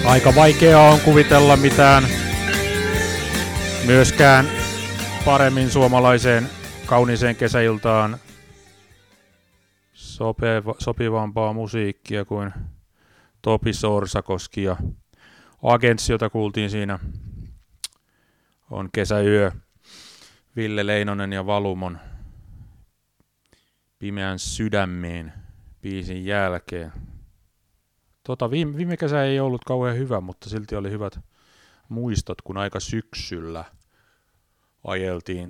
Aika vaikeaa on kuvitella mitään myöskään paremmin suomalaiseen kauniiseen kesäiltaan sopivampaa musiikkia kuin Topi Sorsakoski ja Agents, jota kuultiin siinä, on Kesäyö, Ville Leinonen ja Valumon Pimeän sydämiin biisin jälkeen. Viime kesä ei ollut kauhean hyvä, mutta silti oli hyvät muistot, kun aika syksyllä ajeltiin